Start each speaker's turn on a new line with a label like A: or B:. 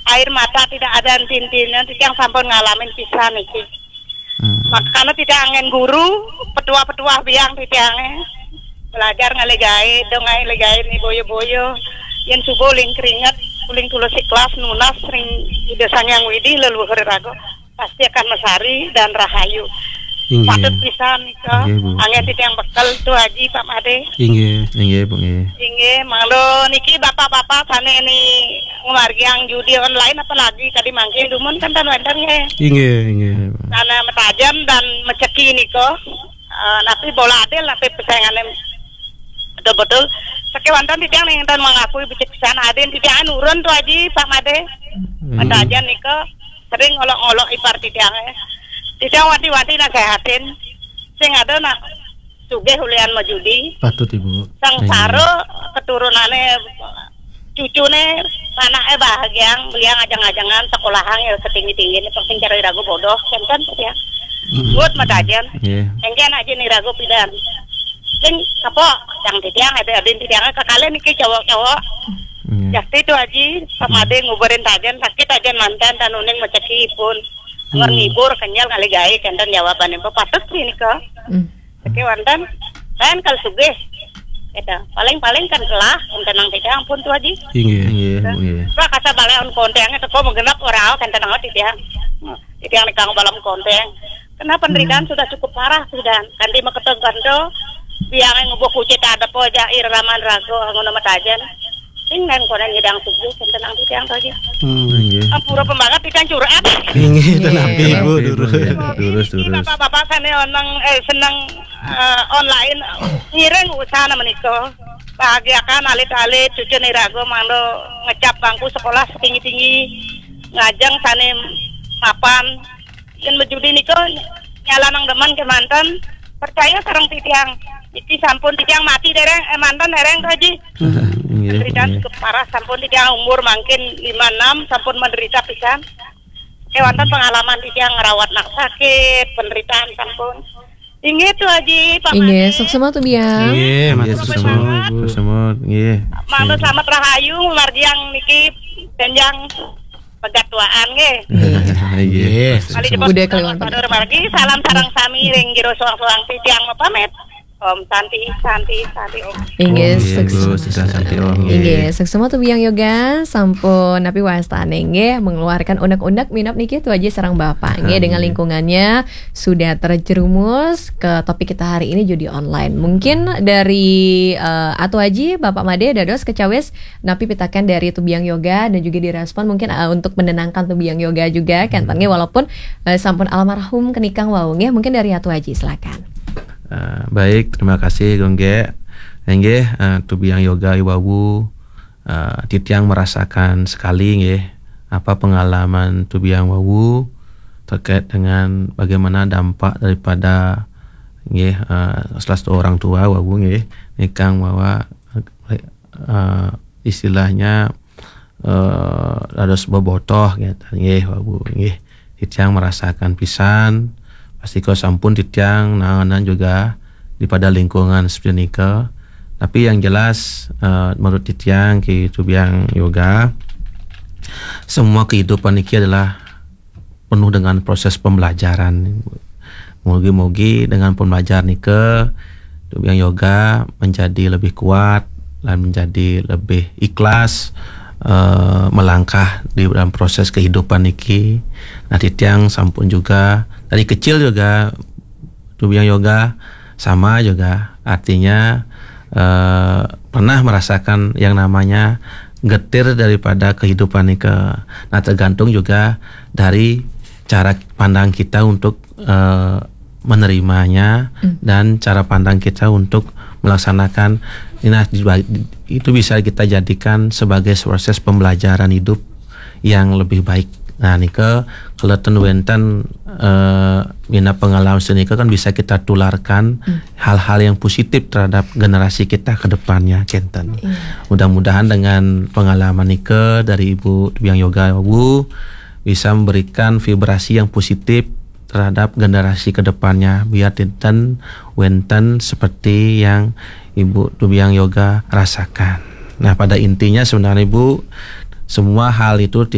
A: air mata tidak ada tintinnya, yang sampun ngalamin pisan iki. Makanya tidak angin guru, petua-petua biang tiangnya belajar ngalegai, dongai legai ni boyo-boyo, yang subuh ling keringat, uling tulis kelas nunas sering desanya ngwidi leluhur rago pasti akan mesari dan rahayu. Patut pisan nika, angin tiang bekal tu haji Pak Made.
B: Inge, Bu nggih.
A: Inge, manglo niki bapak-bapak sana ini ngumargi yang judi online apalagi tadi mangke dumun kan tan wender nge.
B: Inge.
A: Karena metajan dan meceki niko, napi bola adil napi persaingannya betul-betul. Sekewantan tidak yang dan mengakui bijaksaan adil tidak nurun tu haji Pak Made. Metajan niko sering olok-olok ipar tidaknya. Tidak wati-wati nasehatin, sing ada nak sugih hulian majudi.
B: Patut Ibu.
A: Sang saro keturunannya cucune anaknya bahagia, beliau ngajang-ngajangan sekolahan yang setinggi-tinggi ini penting cari ragu bodoh, kan ya. Buat matajan, enggan aja nih ragu pidan. Sing kapok, yang tiang ada tiangnya kekalian nih cowok-cowok. Jadi itu aja, sama ada ngubarin tajan sakit aja mantan dan uning macaki pun. Ngibur kenyal kali gaya kan jawabannya patut sih nika. Oke wantan kan kalau sugih eta paling kan kelah tenang tidak ampun tu aja.
B: Inge.
A: Pak kasa baleon kontengnya teko menggenap orang kan tenang tidak. Tidak nikang balam konteng. Karena penderitaan sudah cukup parah sudah. Kanti maketeng kanto biang ngubuk kucit ada po jair raman rago ngono matajan. Tinggal korang ngedang subuh tenang tidak lagi. Pura pembangat tidak curhat.
B: Inge tenang Ibu durus.
A: Bapak-bapak sana senang online ngiring usaha nama niko. Bahagiakan alit-alit cucu nirago mangdo ngecap bangku sekolah tinggi-tinggi ngajang sana mapan. Yang berjudi niko nyala nang deman ke mantan percaya sarang titiang. Iki sampun titiang mati dereng mantan dereng kaji. Penderitaan cukup parah sampun titiang umur mungkin 56 sampun menderita pisan. Wantan pengalaman titiang ngerawat nak sakit, penderitaan sampun. Inge tu aji Pak Made.
C: Inge sok semua tuh biang.
B: Inge matur semua nggih.
A: Mangga selamat rahayu margiang niki denjang pegatuaan nggih.
B: Nggih.
C: Udah kaliwan
A: margi salam sarang sami ring giro soang-soang titiang pamit. Om Santi.
C: Inge
B: Inge
C: semua tuh biang yoga sampun napi wastane nge mengeluarkan unek-unek minap niki tuh aja sarang bapak nge dengan lingkungannya sudah terjerumus ke topik kita hari ini judi online. Mungkin dari Atu Haji Bapak Made dados kecawes napi pitakan dari tu biang yoga dan juga direspon mungkin untuk menenangkan tu biang yoga juga kan nge walaupun sampun almarhum kenikang wau nge mungkin dari Atu Haji silakan.
B: Baik, terima kasih Gongge. Nggih, tubiang yoga iwawu titiang merasakan sekali nggih apa pengalaman tubiang wawu terkait dengan bagaimana dampak daripada nggih salah satu orang tua wawu nggih nikang bahwa istilahnya dados bobotoh gitu nggih wawu nggih titiang merasakan pisan. Pasti kau sampun titiang nanganan juga di pada lingkungan seperti nika. Tapi yang jelas menurut titiang ke tubiang yoga semua kehidupan niki adalah penuh dengan proses pembelajaran. Mogi-mogi dengan pembelajaran nika tubiang yoga menjadi lebih kuat dan menjadi lebih ikhlas melangkah di dalam proses kehidupan niki. Nah titiang sampun juga dari kecil juga tubiang yoga sama juga artinya pernah merasakan yang namanya getir daripada kehidupan niki. Nah tergantung juga dari cara pandang kita untuk menerimanya dan cara pandang kita untuk melaksanakan. Nah, itu bisa kita jadikan sebagai proses pembelajaran hidup yang lebih baik. Nah, nika kalau wenten mina pengalaman senika kan bisa kita tularkan hal-hal yang positif terhadap generasi kita ke depannya, Kenten. Mudah-mudahan dengan pengalaman nika dari Ibu Tubiang Yoga Wu bisa memberikan vibrasi yang positif terhadap generasi ke depannya biar wenten seperti yang Ibu Tubiang Yoga rasakan. Nah pada intinya sebenarnya Ibu semua hal itu